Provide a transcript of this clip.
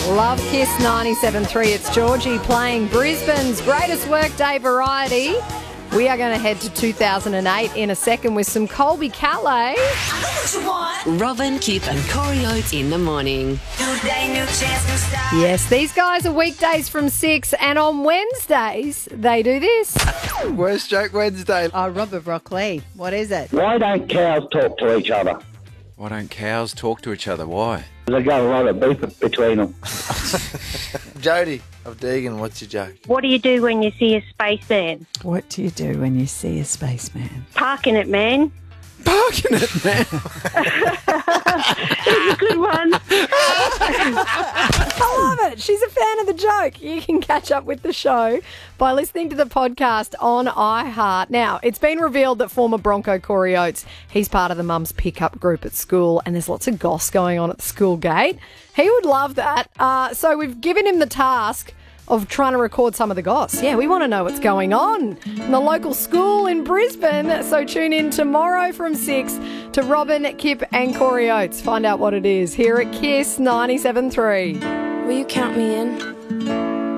Love Kiss 97.3. It's Georgie playing Brisbane's greatest workday variety. We are going to head to 2008 in a second with some Colby Calais. Robin, Kip and Corey Oates in the morning. Yes, these guys are weekdays from 6 and on Wednesdays they do this. Worst Joke Wednesday. Oh, Robert Broccoli, what is it? Why don't cows talk to each other? Why don't cows talk to each other? Why? They got a lot of beef between them. Jody of Deagon, what's your joke? What do you do when you see a spaceman? What do you do when you see a spaceman? Parking it, man. Parking it, man. It's a good one. I love it. She's a fan of the joke. You can catch up with the show by listening to the podcast on iHeart. Now, it's been revealed that former Bronco Corey Oates, he's part of the mum's pickup group at school, and there's lots of goss going on at the school gate. He would love that. So we've given him the task of trying to record some of the goss. Yeah, we want to know what's going on in the local school in Brisbane. So tune in tomorrow from 6 to Robin, Kip and Corey Oates. Find out what it is here at Kiss 97.3. Will you count me in?